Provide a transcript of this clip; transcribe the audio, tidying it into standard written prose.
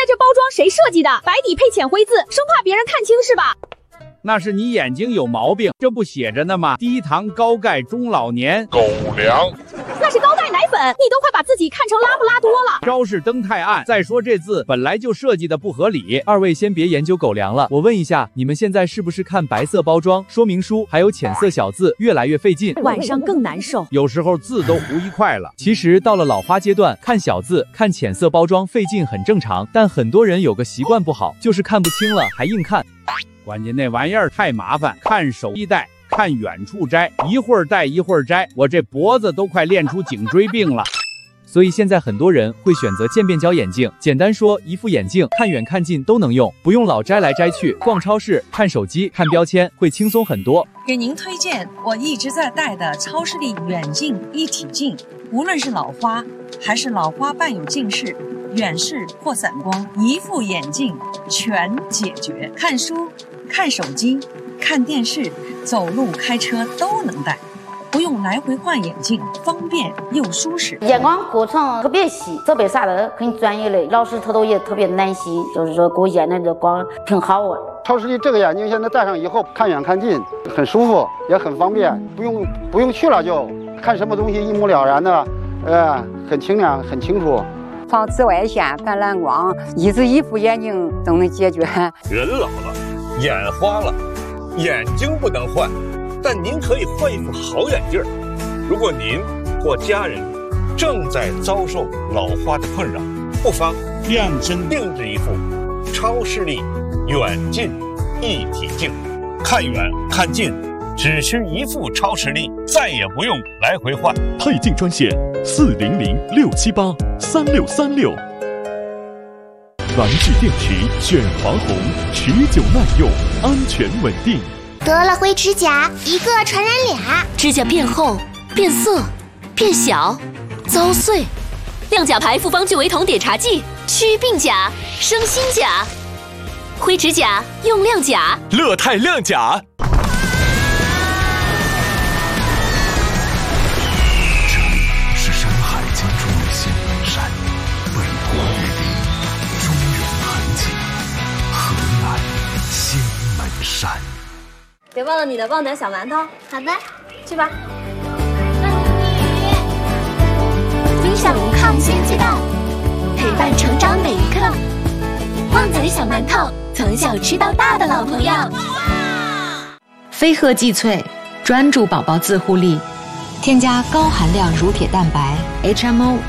这包装谁设计的？白底配浅灰字，生怕别人看清是吧？ 那是你眼睛有毛病，这不写着呢吗？低糖高钙中老年狗粮。 那是高钙奶粉，你都快把自己看成拉布拉多了。 招式灯太暗，再说这字本来就设计的不合理。二位先别研究狗粮了，我问一下，你们现在是不是看白色包装、说明书还有浅色小字越来越费劲， 晚上更难受， 有时候字都糊一块了。其实到了老花阶段，看小字、看浅色包装费劲很正常，但很多人有个习惯不好，就是看不清了还硬看。关键那玩意儿太麻烦，看手机戴，看远处摘，一会儿戴一会儿摘，我这脖子都快练出颈椎病了。所以现在很多人会选择渐变焦眼镜，简单说，一副眼镜看远看近都能用，不用老摘来摘去。逛超市、看手机、看标签会轻松很多。 给您推荐我一直在戴的超视力远近一体镜，无论是老花还是老花伴有近视、远视或散光，一副眼镜全解决。看书、看手机、看电视、走路、开车都能戴。不用来回换眼镜，方便又舒适。 眼光过程特别细，这边啥的很专业的，老师他都也特别耐心，就是说给我验的这光挺好啊。 超视力这个眼镜现在戴上以后，看远看近很舒服，也很方便，不用去了就看什么东西一目了然的，很清亮很清楚。 防紫外线、反蓝光，一副眼镜都能解决。 人老了，眼花了，眼睛不能换。但您可以换一副好眼镜。如果您或家人正在遭受老花的困扰，不妨量身定制一副超视力远近一体镜，看远看近只需一副超视力，再也不用来回换。 配镜专线400-678-3636。玩具电池选华虹，持久耐用，安全稳定。 得了灰指甲，一个传染俩， 指甲变厚、变色、变小、遭碎。亮甲牌复方聚维酮碘茶剂，祛病甲、生新甲。灰指甲用亮甲， 乐泰亮甲。这里是山海经中的仙门山，北托榆林，中原盆景，河南仙门山。 别忘了你的旺仔小馒头。 好的， 去吧。 分享抗新鸡蛋，陪伴成长每一刻。旺仔小馒头，从小吃到大的老朋友。 飞鹤济萃，专注宝宝自护力，添加高含量乳铁蛋白 HMO